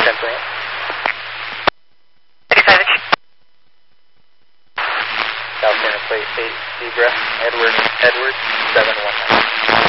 10-3. 35-inch. California plate 8, Zebra, Edward 719.